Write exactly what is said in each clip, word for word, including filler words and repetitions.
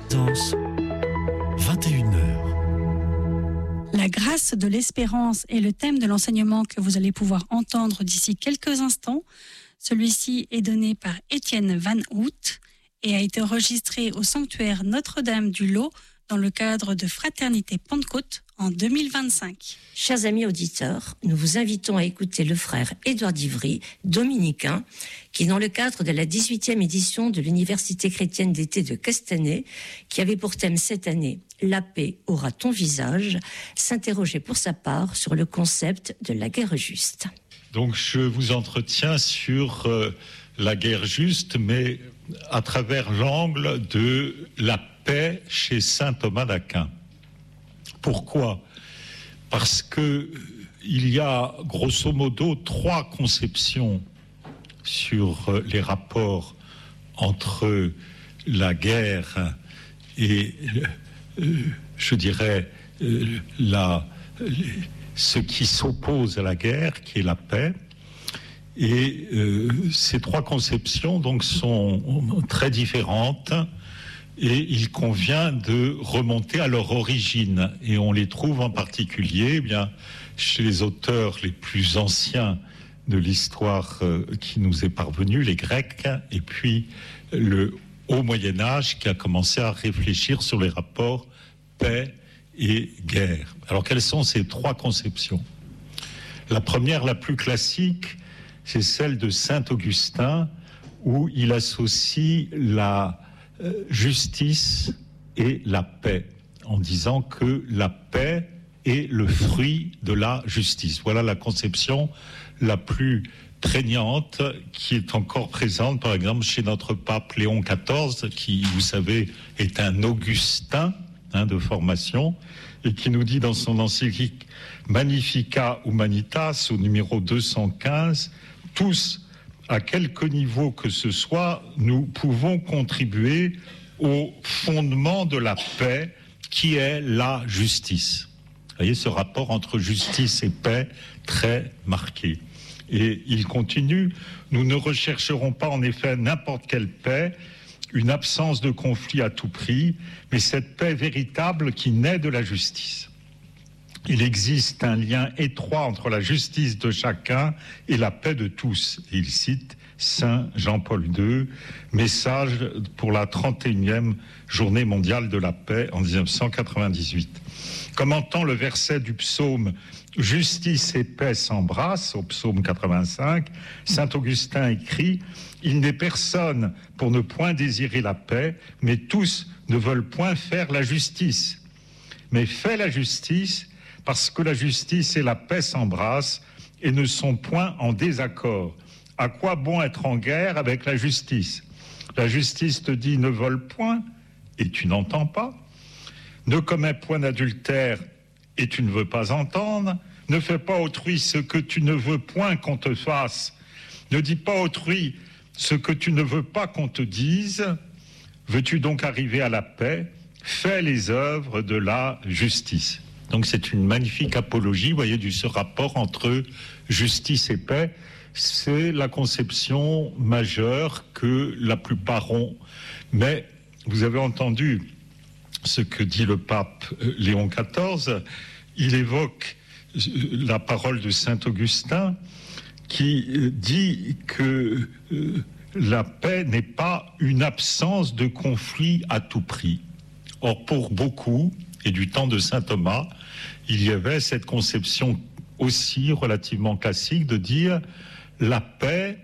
quatorze, vingt et une heures. La grâce de l'espérance est le thème de l'enseignement que vous allez pouvoir entendre d'ici quelques instants. Celui-ci est donné par Étienne Van Hout et a été enregistré au sanctuaire Notre-Dame du Lot dans le cadre de Fraternité Pentecôte en deux mille vingt-cinq. Chers amis auditeurs, nous vous invitons à écouter le frère Édouard d'Ivry, dominicain, qui, dans le cadre de la dix-huitième édition de l'Université chrétienne d'été de Castanet, qui avait pour thème cette année « La paix aura ton visage », s'interrogeait pour sa part sur le concept de la guerre juste. Donc je vous entretiens sur euh, la guerre juste, mais à travers l'angle de la paix chez saint Thomas d'Aquin. Pourquoi ? Parce que il y a grosso modo trois conceptions sur les rapports entre la guerre et, je dirais, la, ce qui s'oppose à la guerre, qui est la paix. Et euh, ces trois conceptions donc sont très différentes. Et il convient de remonter à leur origine. Et on les trouve en particulier eh bien, chez les auteurs les plus anciens de l'histoire euh, qui nous est parvenue, les Grecs, et puis le Haut Moyen-Âge qui a commencé à réfléchir sur les rapports paix et guerre. Alors quelles sont ces trois conceptions ? La première, la plus classique, c'est celle de saint Augustin, où il associe la justice et la paix, en disant que la paix est le fruit de la justice. Voilà la conception la plus prégnante qui est encore présente, par exemple, chez notre pape Léon quatorze, qui, vous savez, est un Augustin hein, de formation, et qui nous dit dans son encyclique Magnificat Humanitas, au numéro deux cent quinze, tous à quelque niveau que ce soit, nous pouvons contribuer au fondement de la paix qui est la justice. Vous voyez ce rapport entre justice et paix très marqué. Et il continue, nous ne rechercherons pas en effet n'importe quelle paix, une absence de conflit à tout prix, mais cette paix véritable qui naît de la justice. Il existe un lien étroit entre la justice de chacun et la paix de tous. Et il cite saint Jean-Paul deux, message pour la trente et unième journée mondiale de la paix en dix-neuf cent quatre-vingt-dix-huit. Commentant le verset du psaume « Justice et paix s'embrassent » au psaume quatre-vingt-cinq, saint Augustin écrit « Il n'est personne pour ne point désirer la paix, mais tous ne veulent point faire la justice. Mais fais la justice, parce que la justice et la paix s'embrassent et ne sont point en désaccord. À quoi bon être en guerre avec la justice ? La justice te dit « ne vole point » et tu n'entends pas. Ne commets point d'adultère et tu ne veux pas entendre. Ne fais pas autrui ce que tu ne veux point qu'on te fasse. Ne dis pas autrui ce que tu ne veux pas qu'on te dise. Veux-tu donc arriver à la paix ? Fais les œuvres de la justice. Donc c'est une magnifique apologie, vous voyez, du ce rapport entre justice et paix. C'est la conception majeure que la plupart ont. Mais vous avez entendu ce que dit le pape Léon quatorze. Il évoque la parole de saint Augustin qui dit que la paix n'est pas une absence de conflit à tout prix. Or, pour beaucoup, et du temps de saint Thomas, il y avait cette conception aussi relativement classique de dire la paix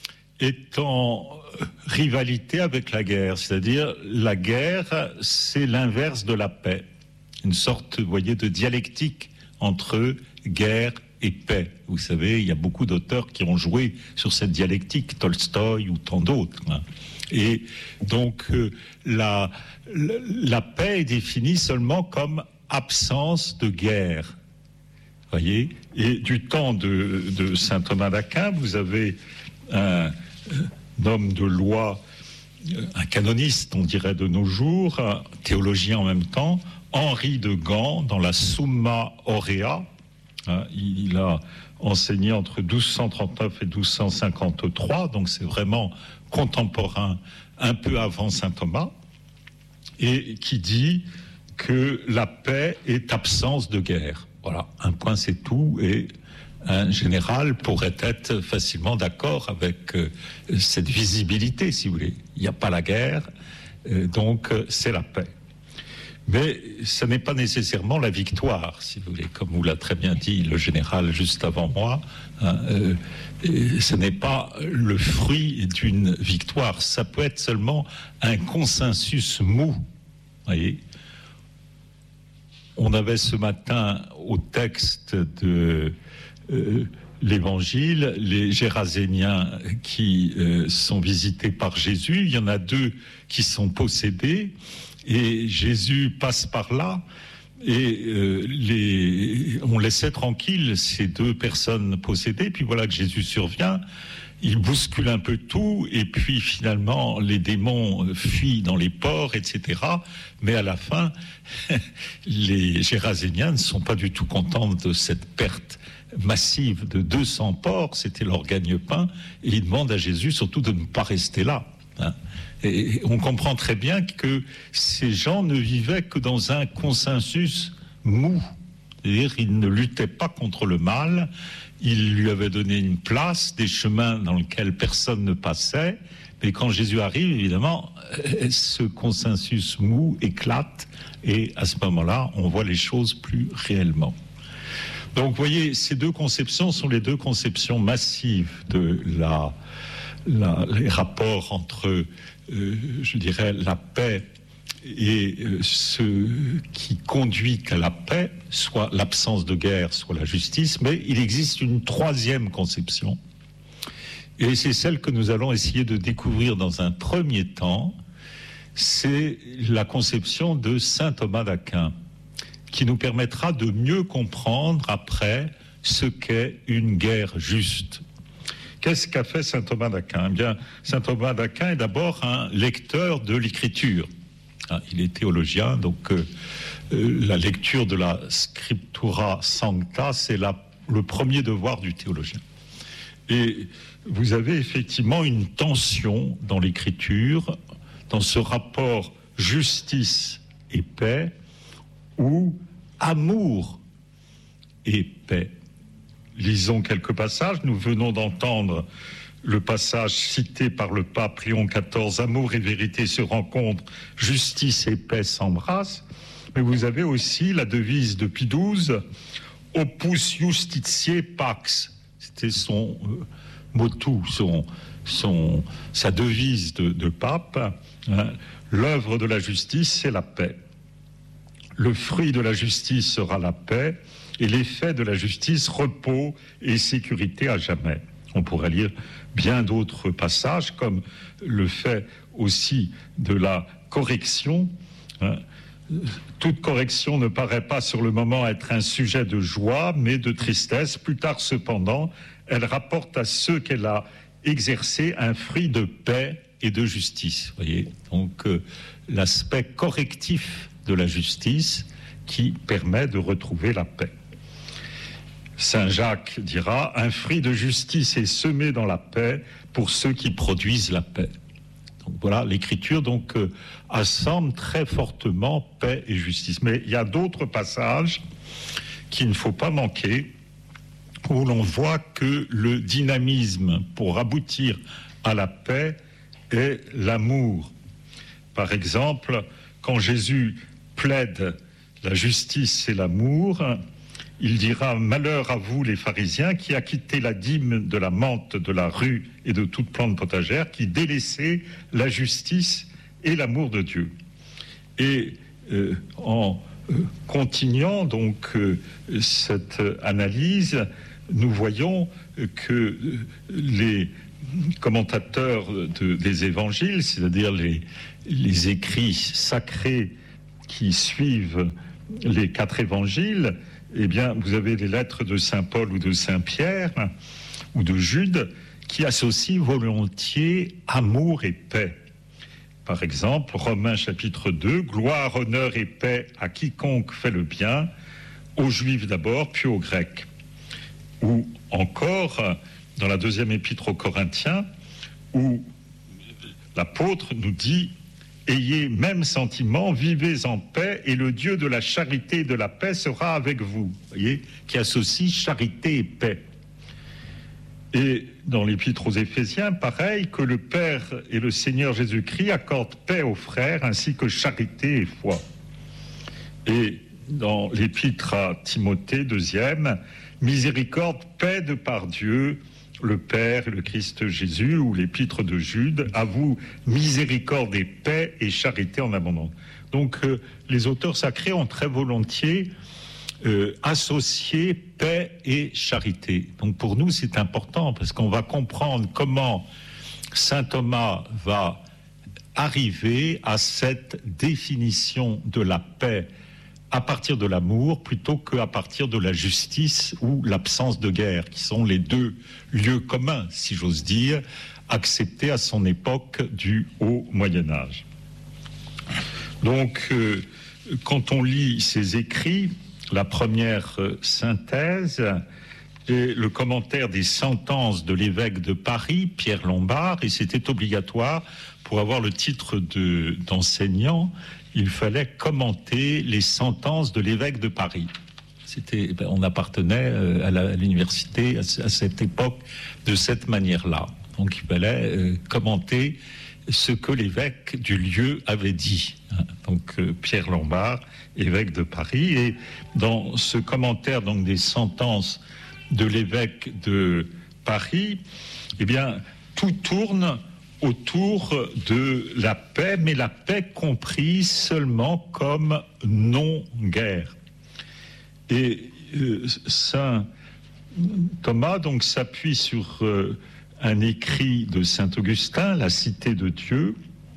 est en rivalité avec la guerre, c'est-à-dire la guerre, c'est l'inverse de la paix, une sorte, vous voyez, de dialectique entre guerre et paix. Vous savez, il y a beaucoup d'auteurs qui ont joué sur cette dialectique, Tolstoï ou tant d'autres. Hein. Et donc, euh, la, la, la paix est définie seulement comme absence de guerre. Voyez ? Et du temps de, de saint Thomas d'Aquin, vous avez un, un homme de loi, un canoniste, on dirait de nos jours, un théologien en même temps, Henri de Gand, dans la Summa Aurea. Hein, il a enseigné entre douze cent trente-neuf et douze cent cinquante-trois, donc c'est vraiment contemporain, un peu avant saint Thomas. et qui dit que la paix est absence de guerre. Voilà, un point c'est tout, et un général pourrait être facilement d'accord avec euh, cette visibilité, si vous voulez. Il n'y a pas la guerre, euh, donc euh, c'est la paix. Mais ce n'est pas nécessairement la victoire, si vous voulez, comme vous l'a très bien dit le général juste avant moi. Hein, euh, ce n'est pas le fruit d'une victoire, ça peut être seulement un consensus mou. Voyez, on avait ce matin au texte de euh, l'Évangile les Géraséniens qui euh, sont visités par Jésus. Il y en a deux qui sont possédés. Et Jésus passe par là et euh, les, on laissait tranquille ces deux personnes possédées. Puis voilà que Jésus survient, il bouscule un peu tout et puis finalement les démons fuient dans les ports, et cetera. Mais à la fin, les Géraséniens ne sont pas du tout contents de cette perte massive de deux cents porcs, c'était leur gagne-pain, et ils demandent à Jésus surtout de ne pas rester là. Hein. Et on comprend très bien que ces gens ne vivaient que dans un consensus mou. C'est-à-dire qu'ils ne luttaient pas contre le mal, ils lui avaient donné une place, des chemins dans lesquels personne ne passait, mais quand Jésus arrive, évidemment, ce consensus mou éclate, et à ce moment-là, on voit les choses plus réellement. Donc, vous voyez, ces deux conceptions sont les deux conceptions massives de la... La, les rapports entre, euh, je dirais, la paix et euh, ce qui conduit à la paix, soit l'absence de guerre, soit la justice, mais il existe une troisième conception, et c'est celle que nous allons essayer de découvrir dans un premier temps, c'est la conception de saint Thomas d'Aquin, qui nous permettra de mieux comprendre après ce qu'est une guerre juste. Qu'est-ce qu'a fait saint Thomas d'Aquin ? Eh bien, saint Thomas d'Aquin est d'abord un lecteur de l'écriture. Il est théologien, donc euh, euh, la lecture de la Scriptura Sancta, c'est la, le premier devoir du théologien. Et vous avez effectivement une tension dans l'écriture, dans ce rapport justice et paix, ou amour et paix. Lisons quelques passages. Nous venons d'entendre le passage cité par le pape Léon quatorze, « Amour et vérité se rencontrent, justice et paix s'embrassent ». Mais vous avez aussi la devise de Pie douze, « Opus justitiae pax ». C'était son euh, motto, son, son, sa devise de, de pape. Hein. L'œuvre de la justice, c'est la paix. Le fruit de la justice sera la paix. Et l'effet de la justice, repos et sécurité à jamais. On pourrait lire bien d'autres passages, comme le fait aussi de la correction. Toute correction ne paraît pas sur le moment être un sujet de joie, mais de tristesse. Plus tard, cependant, elle rapporte à ceux qu'elle a exercés un fruit de paix et de justice. Voyez, donc euh, l'aspect correctif de la justice qui permet de retrouver la paix. Saint Jacques dira « Un fruit de justice est semé dans la paix pour ceux qui produisent la paix ». Donc voilà, l'Écriture donc euh, assemble très fortement paix et justice. Mais il y a d'autres passages qu'il ne faut pas manquer, où l'on voit que le dynamisme pour aboutir à la paix est l'amour. Par exemple, quand Jésus plaide la justice et l'amour, il dira « Malheur à vous les pharisiens qui acquittez la dîme de la menthe, de la rue et de toute plante potagère, qui délaissez la justice et l'amour de Dieu. » Et euh, en euh, continuant donc euh, cette analyse, nous voyons que euh, les commentateurs de, des évangiles, c'est-à-dire les, les écrits sacrés qui suivent les quatre évangiles, eh bien, vous avez les lettres de saint Paul ou de saint Pierre ou de Jude qui associent volontiers amour et paix. Par exemple, Romains chapitre deux, « Gloire, honneur et paix à quiconque fait le bien, aux Juifs d'abord, puis aux Grecs. » Ou encore, dans la deuxième épître aux Corinthiens, où l'apôtre nous dit « ayez même sentiment, vivez en paix, et le Dieu de la charité et de la paix sera avec vous. Vous voyez, qui associe charité et paix. Et dans l'Épître aux Éphésiens, pareil, que le Père et le Seigneur Jésus-Christ accordent paix aux frères, ainsi que charité et foi. Et dans l'Épître à Timothée, deuxième, miséricorde, paix de par Dieu, le Père et le Christ Jésus, ou l'Épître de Jude, à vous, miséricorde et paix et charité en abondance. Donc, euh, les auteurs sacrés ont très volontiers Euh, associer paix et charité. Donc pour nous, c'est important parce qu'on va comprendre comment saint Thomas va arriver à cette définition de la paix à partir de l'amour plutôt qu'à partir de la justice ou l'absence de guerre, qui sont les deux lieux communs, si j'ose dire, acceptés à son époque du Haut Moyen-Âge. Donc, euh, quand on lit ses écrits, la première synthèse et le commentaire des sentences de l'évêque de Paris, Pierre Lombard, et c'était obligatoire pour avoir le titre de, d'enseignant, il fallait commenter les sentences de l'évêque de Paris. C'était, ben, on appartenait à, la, à l'université à, à cette époque de cette manière-là. Donc il fallait euh, commenter ce que l'évêque du lieu avait dit. Donc euh, Pierre Lombard, évêque de Paris, et dans ce commentaire donc des sentences de l'évêque de Paris, eh bien tout tourne autour de la paix, mais la paix comprise seulement comme non-guerre. Et euh, saint Thomas donc s'appuie sur euh, un écrit de saint Augustin, La Cité de Dieu,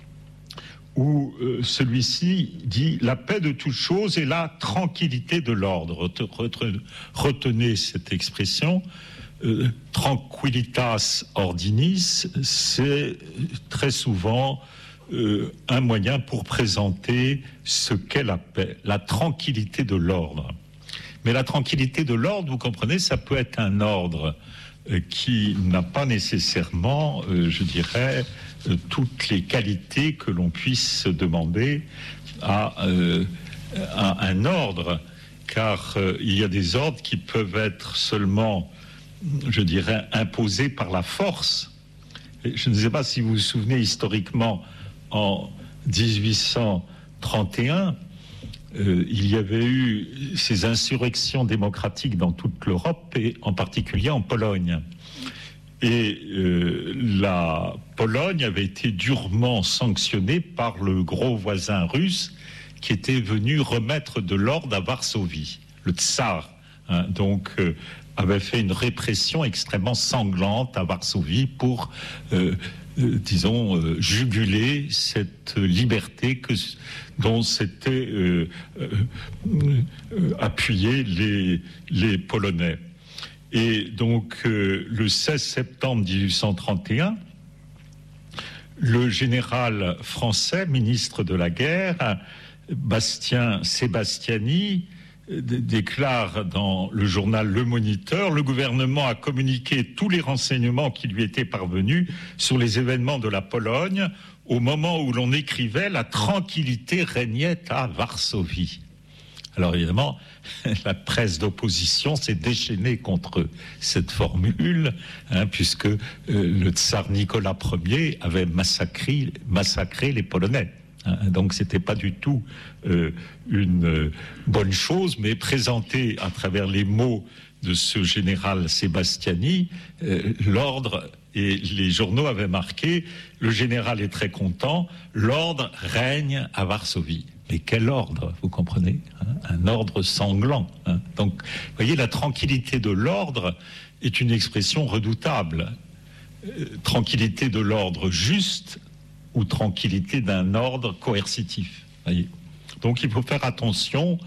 où euh, celui-ci dit « La paix de toutes choses et la tranquillité de l'ordre ». Retenez cette expression. Euh, tranquillitas ordinis, c'est très souvent euh, un moyen pour présenter ce qu'est la paix, la tranquillité de l'ordre. Mais la tranquillité de l'ordre, vous comprenez, ça peut être un ordre euh, qui n'a pas nécessairement, euh, je dirais, euh, toutes les qualités que l'on puisse demander à, euh, à un ordre, car euh, il y a des ordres qui peuvent être seulement, je dirais, imposés par la force. Et je ne sais pas si vous vous souvenez historiquement, en dix-huit cent trente et un, euh, il y avait eu ces insurrections démocratiques dans toute l'Europe et en particulier en Pologne. Et euh, la Pologne avait été durement sanctionnée par le gros voisin russe qui était venu remettre de l'ordre à Varsovie, le tsar. Hein, donc, euh, avait fait une répression extrêmement sanglante à Varsovie pour, euh, euh, disons, euh, juguler cette liberté que, dont s'étaient euh, euh, euh, appuyés les, les Polonais. Et donc, euh, le seize septembre mille huit cent trente et un, le général français, ministre de la guerre, Bastien Sébastiani, déclare dans le journal Le Moniteur: le gouvernement a communiqué tous les renseignements qui lui étaient parvenus sur les événements de la Pologne. Au moment où l'on écrivait, la tranquillité régnait à Varsovie. Alors évidemment, la presse d'opposition s'est déchaînée contre cette formule, hein, puisque euh, le tsar Nicolas Ier avait massacré, massacré les Polonais. Donc c'était pas du tout euh, une euh, bonne chose, mais présenté à travers les mots de ce général Sébastiani, euh, l'ordre, et les journaux avaient marqué « Le général est très content, l'ordre règne à Varsovie ». Mais quel ordre, vous comprenez, hein, un ordre sanglant. Hein. Donc, vous voyez, la tranquillité de l'ordre est une expression redoutable. Euh, tranquillité de l'ordre juste ou tranquillité d'un ordre coercitif. Voyez. Donc il faut faire attention